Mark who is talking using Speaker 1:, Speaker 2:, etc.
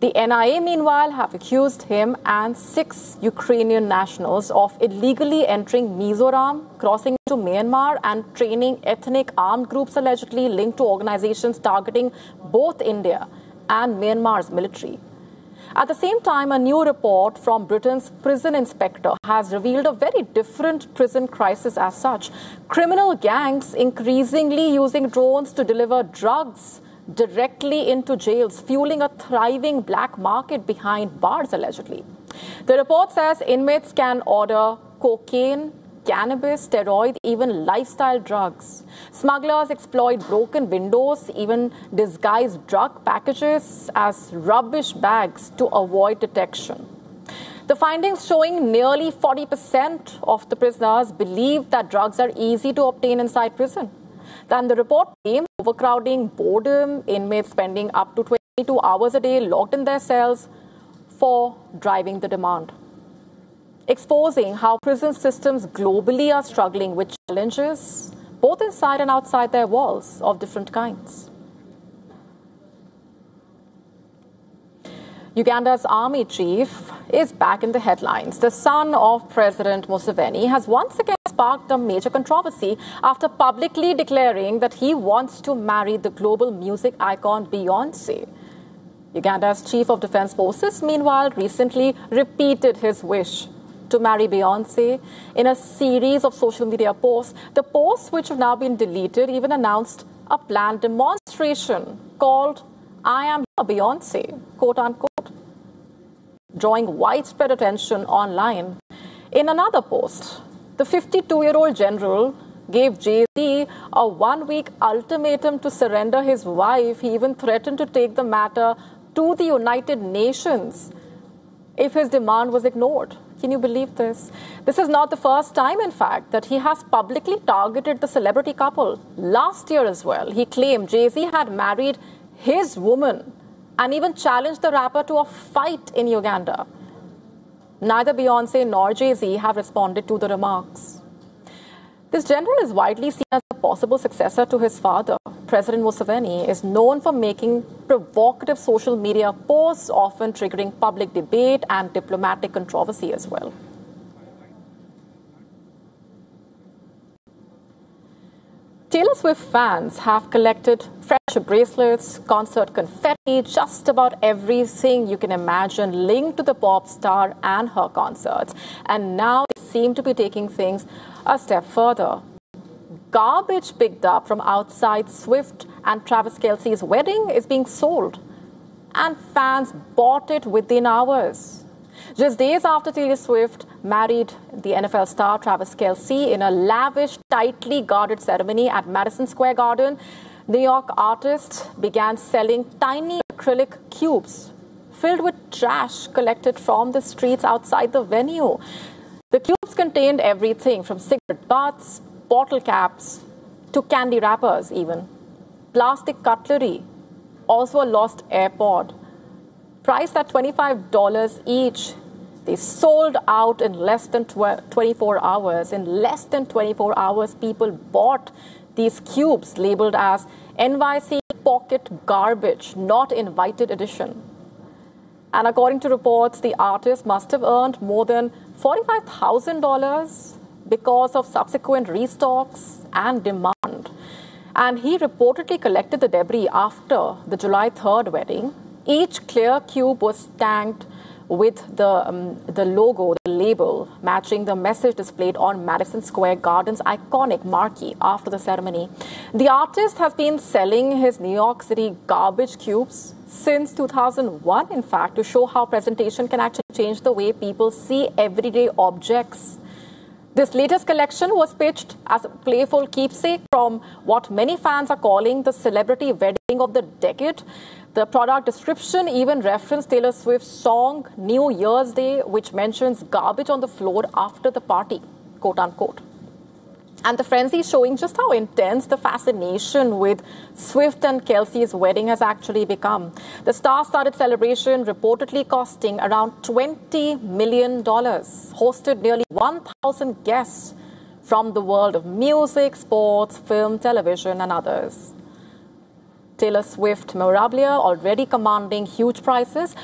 Speaker 1: The NIA, meanwhile, have accused him and 6 Ukrainian nationals of illegally entering Mizoram, crossing into Myanmar, and training ethnic armed groups allegedly linked to organizations targeting both India and Myanmar's military. At the same time, a new report from Britain's prison inspector has revealed a very different prison crisis as such. Criminal gangs increasingly using drones to deliver drugs directly into jails, fueling a thriving black market behind bars, allegedly. The report says inmates can order cocaine, cannabis, steroids, even lifestyle drugs. Smugglers exploit broken windows, even disguise drug packages as rubbish bags to avoid detection. The findings showing nearly 40% of the prisoners believe that drugs are easy to obtain inside prison. Then the report claims overcrowding, boredom, inmates spending up to 22 hours a day locked in their cells for driving the demand, exposing how prison systems globally are struggling with challenges both inside and outside their walls of different kinds. Uganda's army chief is back in the headlines. The son of President Museveni has once again sparked a major controversy after publicly declaring that he wants to marry the global music icon Beyoncé. Uganda's chief of defense forces, meanwhile, recently repeated his wish to marry Beyoncé in a series of social media posts. The posts, which have now been deleted, even announced a planned demonstration called "I Am Here, Beyoncé," quote unquote, drawing widespread attention online. In another post, the 52-year-old general gave Jay-Z a one-week ultimatum to surrender his wife. He even threatened to take the matter to the United Nations if his demand was ignored. Can you believe this? This is not the first time, in fact, that he has publicly targeted the celebrity couple. Last year as well, he claimed Jay-Z had married his woman and even challenged the rapper to a fight in Uganda. Neither Beyoncé nor Jay-Z have responded to the remarks. This general is widely seen as a possible successor to his father. President Museveni is known for making provocative social media posts, often triggering public debate and diplomatic controversy as well. Taylor Swift fans have collected friendship bracelets, concert confetti, just about everything you can imagine linked to the pop star and her concerts. And now they seem to be taking things a step further. Garbage picked up from outside Swift and Travis Kelce's wedding is being sold, and fans bought it within hours. Just days after Taylor Swift married the NFL star Travis Kelce in a lavish, tightly guarded ceremony at Madison Square Garden, New York artists began selling tiny acrylic cubes filled with trash collected from the streets outside the venue. The cubes contained everything from cigarette butts, bottle caps, to candy wrappers even. Plastic cutlery, also a lost AirPod. Priced at $25 each. They sold out in less than 24 hours. In less than 24 hours, people bought these cubes labeled as NYC Pocket Garbage, Not Invited Edition. And according to reports, the artist must have earned more than $45,000 because of subsequent restocks and demand. And he reportedly collected the debris after the July 3rd wedding. Each clear cube was tagged with the logo, the label, matching the message displayed on Madison Square Garden's iconic marquee after the ceremony. The artist has been selling his New York City garbage cubes since 2001, in fact, to show how presentation can actually change the way people see everyday objects. This latest collection was pitched as a playful keepsake from what many fans are calling the celebrity wedding of the decade. The product description even referenced Taylor Swift's song New Year's Day, which mentions garbage on the floor after the party, quote unquote. And the frenzy showing just how intense the fascination with Swift and Kelce's wedding has actually become. The star-studded celebration reportedly costing around $20 million, hosted nearly 1,000 guests from the world of music, sports, film, television, and others. Taylor Swift memorabilia already commanding huge prices.